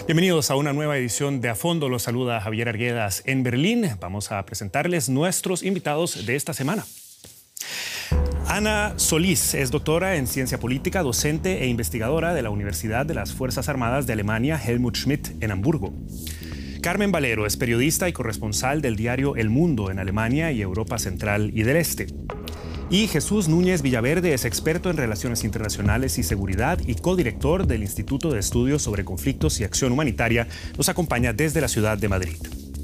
Bienvenidos a una nueva edición de A Fondo. Los saluda Javier Arguedas en Berlín. Vamos a presentarles nuestros invitados de esta semana. Ana Solís es doctora en Ciencia Política, docente e investigadora de la Universidad de las Fuerzas Armadas de Alemania Helmut Schmidt en Hamburgo. Carmen Valero es periodista y corresponsal del diario El Mundo en Alemania y Europa Central y del Este. Y Jesús Núñez Villaverde es experto en relaciones internacionales y seguridad y codirector del Instituto de Estudios sobre Conflictos y Acción Humanitaria. Nos acompaña desde la ciudad de Madrid.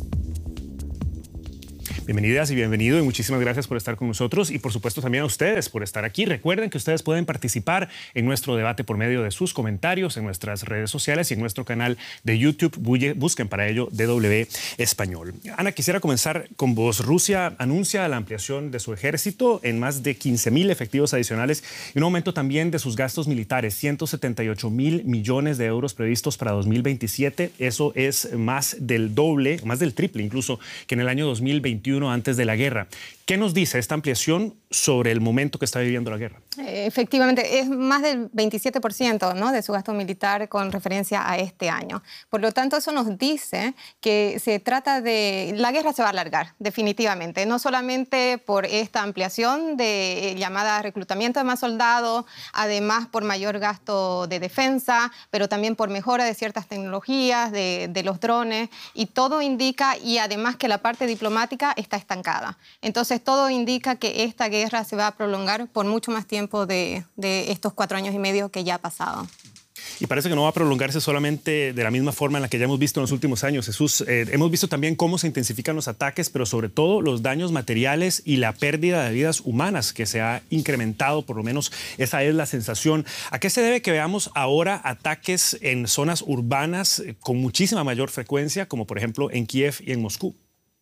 Bienvenidas y bienvenido y muchísimas gracias por estar con nosotros y por supuesto también a ustedes por estar aquí. Recuerden que ustedes pueden participar en nuestro debate por medio de sus comentarios en nuestras redes sociales y en nuestro canal de YouTube. Busquen para ello DW Español. Ana, quisiera comenzar con vos. Rusia anuncia la ampliación de su ejército en más de 15.000 efectivos adicionales y un aumento también de sus gastos militares, 178.000 millones de euros previstos para 2027. Eso es más del doble, más del triple incluso que en el año 2021. Antes de la guerra. ¿Qué nos dice esta ampliación sobre el momento que está viviendo la guerra? Efectivamente, es más del 27%, ¿no?, de su gasto militar con referencia a este año. Por lo tanto, eso nos dice que se trata de... La guerra se va a alargar, definitivamente. No solamente por esta ampliación de llamada reclutamiento de más soldados, además por mayor gasto de defensa, pero también por mejora de ciertas tecnologías, de los drones, y todo indica, y además que la parte diplomática está estancada. Entonces, todo indica que esta guerra se va a prolongar por mucho más tiempo de estos 4 años y medio que ya ha pasado. Y parece que no va a prolongarse solamente de la misma forma en la que ya hemos visto en los últimos años, Jesús. Hemos visto también cómo se intensifican los ataques, pero sobre todo los daños materiales y la pérdida de vidas humanas que se ha incrementado, por lo menos esa es la sensación. ¿A qué se debe que veamos ahora ataques en zonas urbanas con muchísima mayor frecuencia, como por ejemplo en Kiev y en Moscú?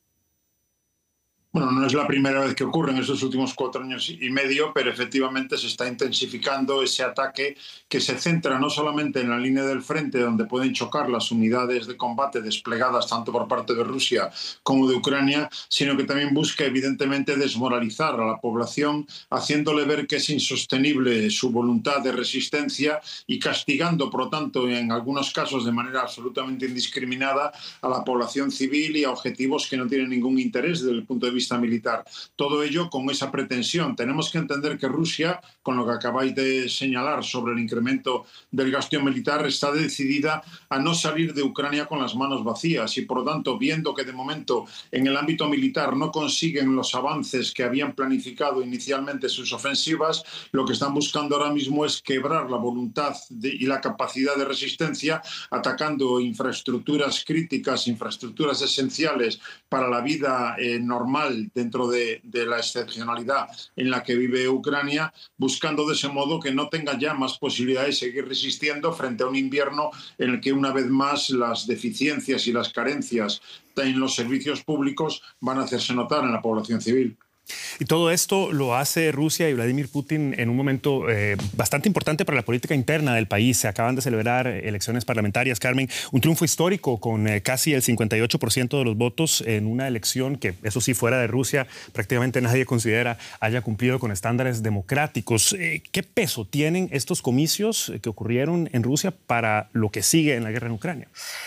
Bueno, no es la primera vez que ocurre en estos últimos 4 años y medio, pero efectivamente se está intensificando ese ataque que se centra no solamente en la línea del frente, donde pueden chocar las unidades de combate desplegadas tanto por parte de Rusia como de Ucrania, sino que también busca evidentemente desmoralizar a la población, haciéndole ver que es insostenible su voluntad de resistencia y castigando, por lo tanto, en algunos casos de manera absolutamente indiscriminada a la población civil y a objetivos que no tienen ningún interés desde el punto de vista militar. Todo ello con esa pretensión. Tenemos que entender que Rusia, con lo que acabáis de señalar sobre el incremento del gasto militar, está decidida a no salir de Ucrania con las manos vacías y, por lo tanto, viendo que de momento en el ámbito militar no consiguen los avances que habían planificado inicialmente sus ofensivas, lo que están buscando ahora mismo es quebrar la voluntad y la capacidad de resistencia, atacando infraestructuras críticas, infraestructuras esenciales para la vida normal dentro de la excepcionalidad en la que vive Ucrania, buscando de ese modo que no tenga ya más posibilidades de seguir resistiendo frente a un invierno en el que una vez más las deficiencias y las carencias en los servicios públicos van a hacerse notar en la población civil. Y todo esto lo hace Rusia y Vladimir Putin en un momento bastante importante para la política interna del país. Se acaban de celebrar elecciones parlamentarias, Carmen, un triunfo histórico con casi el 58% de los votos en una elección que, eso sí, fuera de Rusia, prácticamente nadie considera haya cumplido con estándares democráticos. ¿Qué peso tienen estos comicios que ocurrieron en Rusia para lo que sigue en la guerra en Ucrania?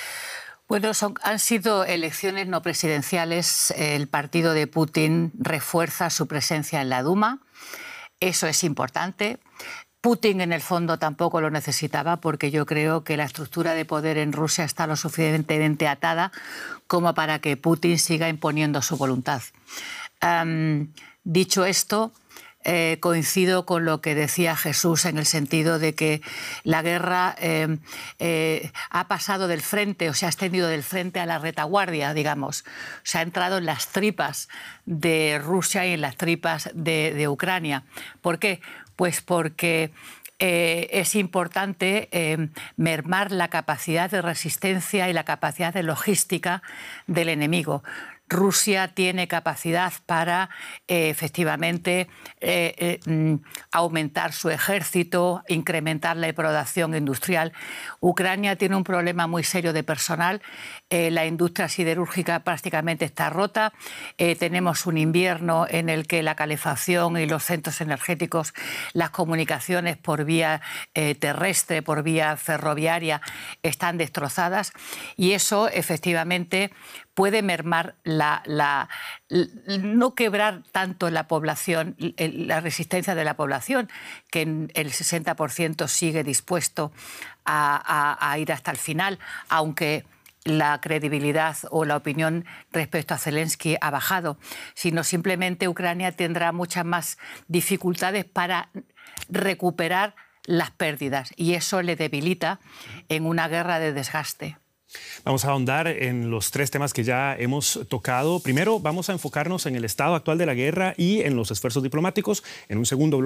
Bueno, han sido elecciones no presidenciales. El partido de Putin refuerza su presencia en la Duma. Eso es importante. Putin, en el fondo, tampoco lo necesitaba porque yo creo que la estructura de poder en Rusia está lo suficientemente atada como para que Putin siga imponiendo su voluntad. Dicho esto, coincido con lo que decía Jesús en el sentido de que la guerra ha pasado del frente, o se ha extendido del frente a la retaguardia, digamos. Se ha entrado en las tripas de Rusia y en las tripas de Ucrania. ¿Por qué? Pues porque es importante mermar la capacidad de resistencia y la capacidad de logística del enemigo. Rusia tiene capacidad para efectivamente aumentar su ejército, incrementar la producción industrial. Ucrania tiene un problema muy serio de personal. La industria siderúrgica prácticamente está rota. Tenemos un invierno en el que la calefacción y los centros energéticos, las comunicaciones por vía terrestre, por vía ferroviaria, están destrozadas, y eso efectivamente puede mermar no quebrar tanto la población, la resistencia de la población, que el 60% sigue dispuesto a ir hasta el final, aunque la credibilidad o la opinión respecto a Zelensky ha bajado, sino simplemente Ucrania tendrá muchas más dificultades para recuperar las pérdidas, y eso le debilita en una guerra de desgaste. Vamos a ahondar en los 3 temas que ya hemos tocado. Primero, vamos a enfocarnos en el estado actual de la guerra y en los esfuerzos diplomáticos. En un segundo bloque